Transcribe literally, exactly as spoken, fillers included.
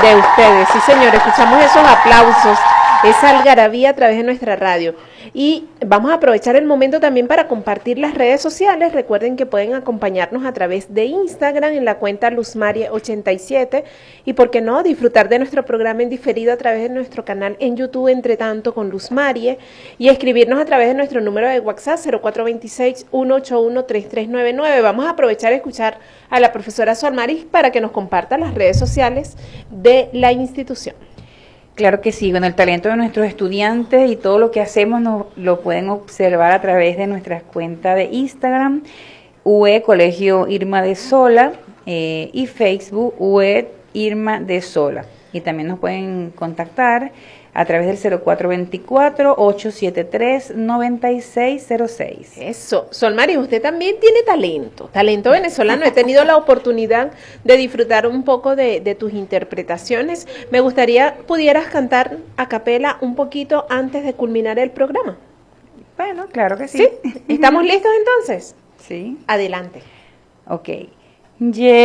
de ustedes. Sí, señor, escuchamos esos aplausos, esa algarabía a través de nuestra radio. Y vamos a aprovechar el momento también para compartir las redes sociales. Recuerden que pueden acompañarnos a través de Instagram en la cuenta Luzmarie ochenta y siete y, por qué no, disfrutar de nuestro programa en diferido a través de nuestro canal en YouTube, Entre Tanto con Luzmarie, y escribirnos a través de nuestro número de WhatsApp cero cuatro dos seis, uno ocho uno, tres tres nueve nueve. Vamos a aprovechar a escuchar a la profesora Solmaris para que nos comparta las redes sociales de la institución. Claro que sí, bueno, el talento de nuestros estudiantes y todo lo que hacemos nos, lo pueden observar a través de nuestras cuentas de Instagram, U E Colegio Irma de Sola, eh, y Facebook U E Irma de Sola. Y también nos pueden contactar a través del cero cuatro dos cuatro, ocho siete tres, nueve seis cero seis. Eso, Solmaris, usted también tiene talento, talento venezolano. He tenido la oportunidad de disfrutar un poco de, de tus interpretaciones. Me gustaría pudieras cantar a capela un poquito antes de culminar el programa. Bueno, claro que sí. ¿Sí? ¿Estamos listos entonces? Sí. Adelante. Ok. Yeah.